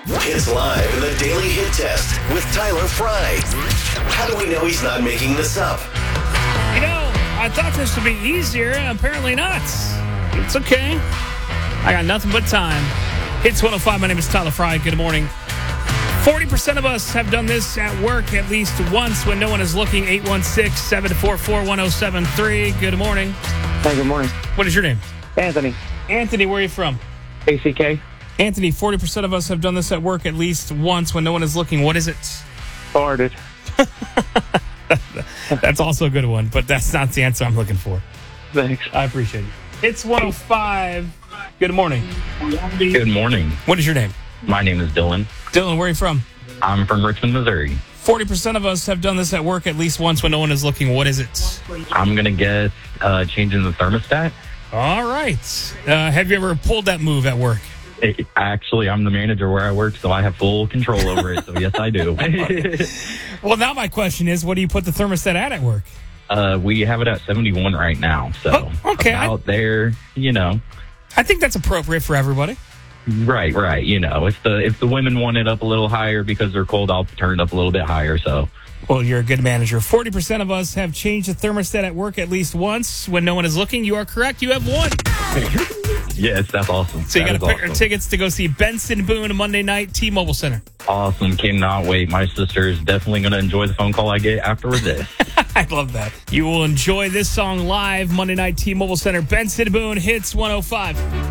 Hits live in the Daily Hit Test with Tyler Fry. How do we know he's not making this up? You know, I thought this would be easier. Apparently not. It's okay. I got nothing but time. Hits 105. My name is Tyler Fry. Good morning. 40% of us have done this at work at least once when no one is looking. 816-744-1073. Good morning. Hey, good morning. What is your name? Anthony. Anthony, where are you from? ACK. Anthony, 40% of us have done this at work at least once when no one is looking. What is it? Farted. That's also a good one, but that's not the answer I'm looking for. Thanks. I appreciate it. It's 105. Good morning. Good morning. What is your name? My name is Dylan. Dylan, where are you from? I'm from Richmond, Missouri. 40% of us have done this at work at least once when no one is looking. What is it? I'm going to guess changing the thermostat. All right. Have you ever pulled that move at work? Actually, I'm the manager where I work, so I have full control over it. So, yes, I do. Well, now my question is, what do you put the thermostat at work? We have it at 71 right now. So, okay. Out there, you know. I think that's appropriate for everybody. Right. You know, if the women want it up a little higher because they're cold, I'll turn it up a little bit higher. So, well, you're a good manager. 40% of us have changed the thermostat at work at least once when no one is looking. You are correct. You have one. yes, that's awesome. So you got a pair of awesome. tickets to go see Benson Boone Monday night, T-Mobile Center. Awesome. Cannot wait. My sister is definitely going to enjoy the phone call I get after this. I love that. You will enjoy this song live Monday night, T-Mobile Center. Benson Boone Hits 105.